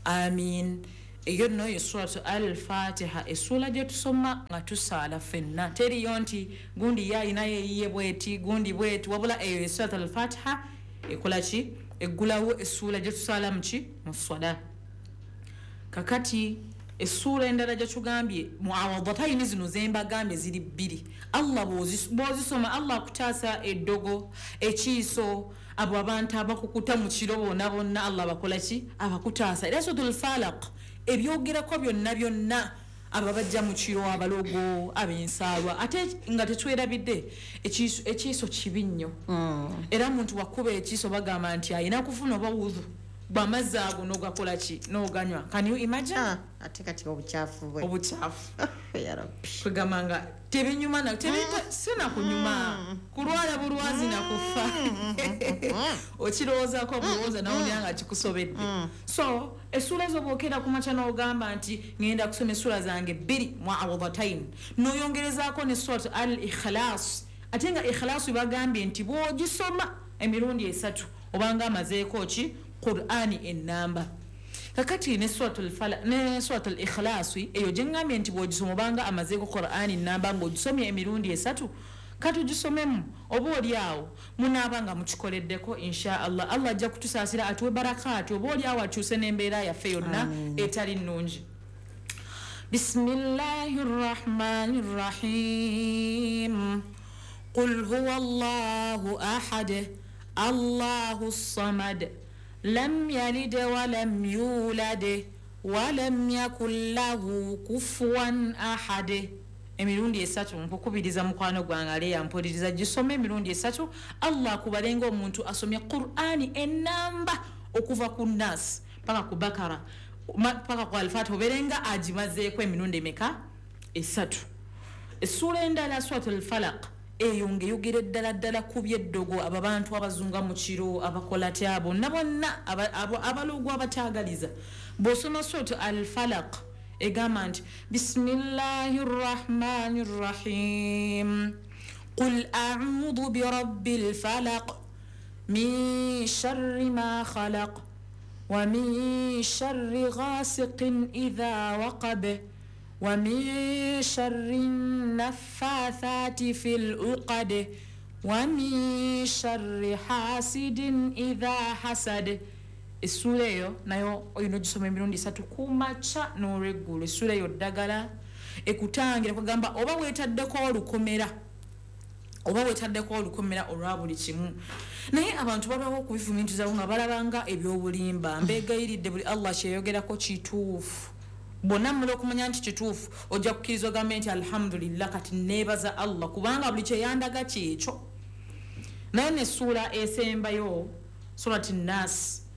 amin. Eyo no suratu al-Fatiha esula gye tusoma nga tusaala fenna teriyo nti gundi yalina yeyiye bweti gundi bweti wabula eyo suratu al-Fatiha ekola ki eggulawo esula gye tusaala muki mu swala. Kakati esula endala gye tugambye muawadhatayini zino zembagambye ziri bbiri. Allah bw'ozisoma Allah akutaasa eddogo ekiiso abo abantu abakukuta mu kiro bonna Allah bakola ki abakutaasa. Era suratul Falaq ebyogerako byonna ababajja mu kiro abalogo ab'ensaalwa ate nga tetwerabidde ekiiso kibi nnyo. Era muntu wakuba ekiiso bagamba nti ayina kufuna oba wudhu bamazzi ago n'ogakola ki n'oganywa. Can you imagine? Ate kati obucaafu bwe ya Rabbi kwegamba nga tebinyuma na sina kunyuma kulwala bulwazi na kufa okirowoozaako bulowooza nawulira nga kikusobedde. So essula z'obookera ku makya n'ogamba nti ngenda kusoma essula zange bbiri muawadhatayn n'oyongerezaako ne surat al-Ikhlas. Ate nga Ikhlas bagambye nti bw'ogisoma emirundi 3 obanga amazeeko ki Qur'ani ennamba. Kakati ne suratul Falaq ne suratul Ikhlas eyo jengambye nti bw'ogisoma banga amazeeko Qur'ani ennamba ng'ogisomye emirundi 3 kati gisomemu oba oli awo munaabanga mukikoleddeko insha Allah. Allah ajja kutusaasira atuwe barakaati oba oli awo akyuse n'embeera yaffe yonna etali nnungi. Bismillahir Rahmanir Rahim. Qul huwa Allahu ahad Allahus samad lam yalid wa lam yulad wa lam yakul lahu kufuwan ahad. Emirundi 3 nkukubiriza mukwano gwange yampuliriza gisome emirundi 3 Allah kubalenga omuntu asomye Qur'ani ennamba okuva ku Nas paka ku Bakara paka ku Al-Fatiha oberenga agimazeeko emirundi emeka 3. Essula endala suratul Falaq eyo ngeyogera ddala ku byeddogo abo abantu abazunga mu kiro abakola tyabo nabonna abalogo abataagaliza. Bw'osoma suratu al-Falaq egamba nti bismillahir rahmanir rahim qul a'udhu bi rabbil falaq min sharri ma khalaq wa min sharri ghasiqin idha waqab wa min sharri naffathati fil uqad wa min sharri hasidin idha hasad. Essula eyo nayo oyina ogisoma emirundi 3 kumaca n'olweggulo. Essula eyo ddagala ekutangira kugamba oba weetaddeko olukomera olwa buli kimu. Naye abantu balwawo okubifumiitirizawo nga balabanga ebyobulimba. Mbeegayiridde buli Allah kyeyogerako kituufu. Bonna mmula okumanya nti kituufu ojja kukkiriza ogambe nti alhamdulillah kati neebaza Allah kubanga buli kyeyandaga kyekyo. Naye n'essula esembayo surati Nas